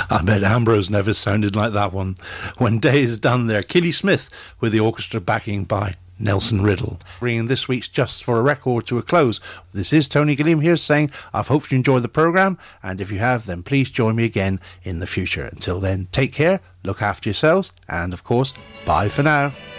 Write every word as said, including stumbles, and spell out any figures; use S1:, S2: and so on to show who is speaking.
S1: I bet Ambrose never sounded like that one. When Day is Done there, Killy Smith with the orchestra backing by Nelson Riddle. Bringing this week's Just for a Record to a close. This is Tony Gilliam here saying I've hoped you enjoyed the programme, and if you have, then please join me again in the future. Until then, take care, look after yourselves, and of course, bye for now.